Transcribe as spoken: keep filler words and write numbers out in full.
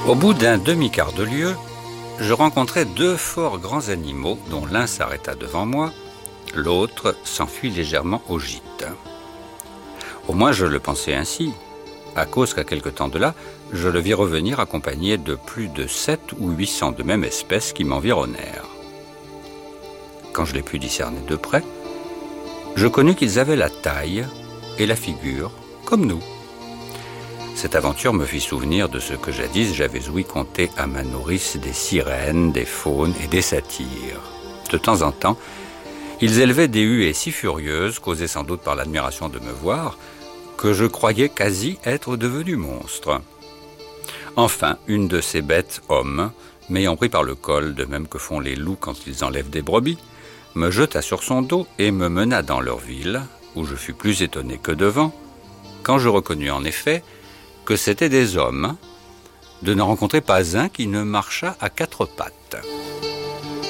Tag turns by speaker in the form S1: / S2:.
S1: Au bout d'un demi-quart de lieue, je rencontrai deux forts grands animaux dont l'un s'arrêta devant moi, l'autre s'enfuit légèrement au gîte. Au moins je le pensais ainsi, à cause qu'à quelque temps de là, je le vis revenir accompagné de plus de sept ou huit cents de même espèce qui m'environnèrent. Quand je les pus discerner de près, je connus qu'ils avaient la taille et la figure comme nous. Cette aventure me fit souvenir de ce que jadis j'avais ouï conter à ma nourrice des sirènes, des faunes et des satyres. De temps en temps, ils élevaient des huées si furieuses, causées sans doute par l'admiration de me voir, que je croyais quasi être devenu monstre. Enfin, une de ces bêtes hommes, m'ayant pris par le col, de même que font les loups quand ils enlèvent des brebis, me jeta sur son dos et me mena dans leur ville, où je fus plus étonné que devant, quand je reconnus en effet que c'étaient des hommes, de ne rencontrer pas un qui ne marchât à quatre pattes.